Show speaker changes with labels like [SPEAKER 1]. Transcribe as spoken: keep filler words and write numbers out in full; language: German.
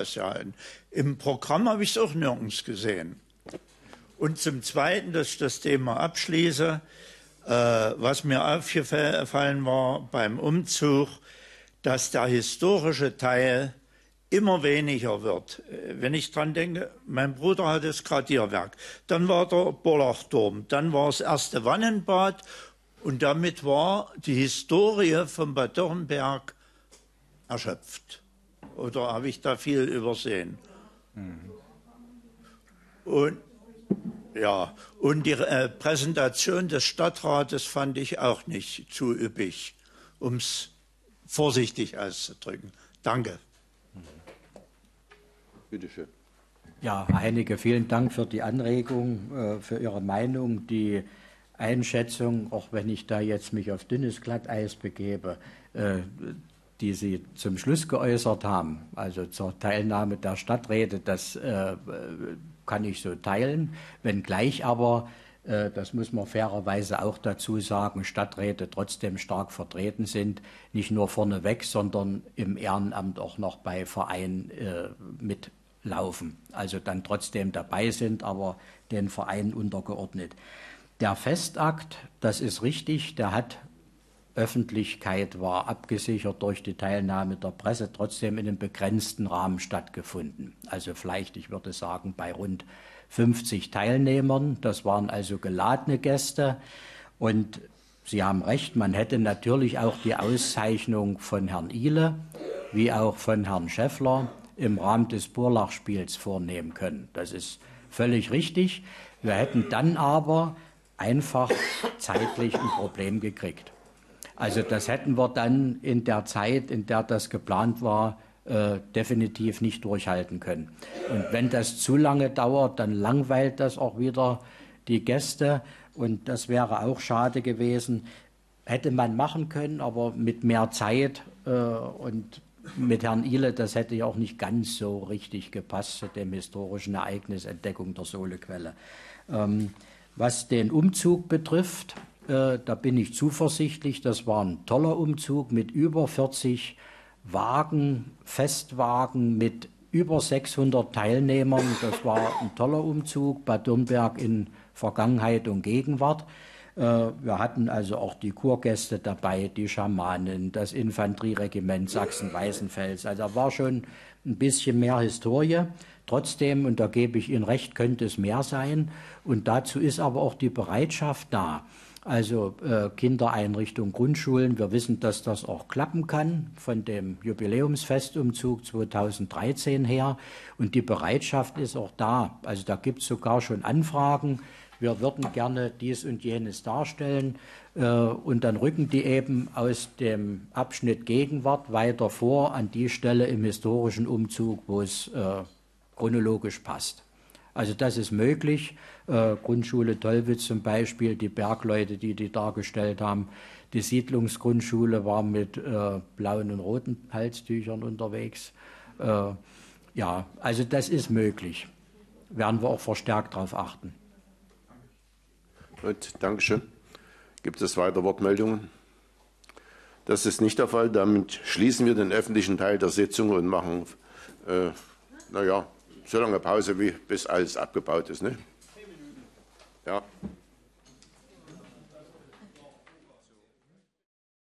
[SPEAKER 1] ausgehalten. Im Programm habe ich es auch nirgends gesehen. Und zum Zweiten, dass ich das Thema abschließe, äh, was mir aufgefallen war beim Umzug, dass der historische Teil immer weniger wird. Wenn ich dran denke, mein Bruder hatte das Gradierwerk, dann war der Bollachturm, dann war das erste Wannenbad und damit war die Historie von Bad Dürrenberg erschöpft. Oder habe ich da viel übersehen? Mhm. Und, ja, und die äh, Präsentation des Stadtrates fand ich auch nicht zu üppig, um es vorsichtig auszudrücken. Danke.
[SPEAKER 2] Bitte schön.
[SPEAKER 3] Ja, Herr Hennecke, vielen Dank für die Anregung, äh, für Ihre Meinung, die Einschätzung, auch wenn ich da jetzt mich auf dünnes Glatteis begebe, äh, die Sie zum Schluss geäußert haben, also zur Teilnahme der Stadträte, das äh, kann ich so teilen, wenngleich aber, äh, das muss man fairerweise auch dazu sagen, Stadträte trotzdem stark vertreten sind, nicht nur vorneweg, sondern im Ehrenamt auch noch bei Vereinen äh, mitlaufen, also dann trotzdem dabei sind, aber den Vereinen untergeordnet. Der Festakt, das ist richtig, der hat Öffentlichkeit, war abgesichert durch die Teilnahme der Presse, trotzdem in einem begrenzten Rahmen stattgefunden. Also vielleicht, ich würde sagen, bei rund fünfzig Teilnehmern. Das waren also geladene Gäste. Und Sie haben recht, man hätte natürlich auch die Auszeichnung von Herrn Ihle wie auch von Herrn Schäffler im Rahmen des Burlach-Spiels vornehmen können. Das ist völlig richtig. Wir hätten dann aber einfach zeitlich ein Problem gekriegt. Also das hätten wir dann in der Zeit, in der das geplant war, äh, definitiv nicht durchhalten können. Und wenn das zu lange dauert, dann langweilt das auch wieder die Gäste. Und das wäre auch schade gewesen. Hätte man machen können, aber mit mehr Zeit äh, und mit Herrn Ihle, das hätte ja auch nicht ganz so richtig gepasst zu dem historischen Ereignis Entdeckung der Sohlequelle. Ähm, was den Umzug betrifft, Äh, da bin ich zuversichtlich. Das war ein toller Umzug mit über vierzig Wagen, Festwagen, mit über sechshundert Teilnehmern. Das war ein toller Umzug, Bad Dürrenberg in Vergangenheit und Gegenwart. Äh, wir hatten also auch die Kurgäste dabei, die Schamanen, das Infanterieregiment Sachsen-Weißenfels. Also da war schon ein bisschen mehr Historie. Trotzdem, und da gebe ich Ihnen recht, könnte es mehr sein. Und dazu ist aber auch die Bereitschaft da. Also äh, Kindereinrichtungen, Grundschulen, wir wissen, dass das auch klappen kann von dem Jubiläumsfestumzug zweitausenddreizehn her. Und die Bereitschaft ist auch da. Also da gibt es sogar schon Anfragen. Wir würden gerne dies und jenes darstellen. Äh, und dann rücken die eben aus dem Abschnitt Gegenwart weiter vor an die Stelle im historischen Umzug, wo es äh, chronologisch passt. Also das ist möglich. Äh, Grundschule Tollwitz zum Beispiel, die Bergleute, die die dargestellt haben. Die Siedlungsgrundschule war mit äh, blauen und roten Halstüchern unterwegs. Äh, ja, also das ist möglich. Werden wir auch verstärkt darauf achten.
[SPEAKER 2] Gut, Dankeschön. Gibt es weitere Wortmeldungen? Das ist nicht der Fall. Damit schließen wir den öffentlichen Teil der Sitzung und machen, äh, naja, so lange Pause, wie bis alles abgebaut ist. Ne? Ja.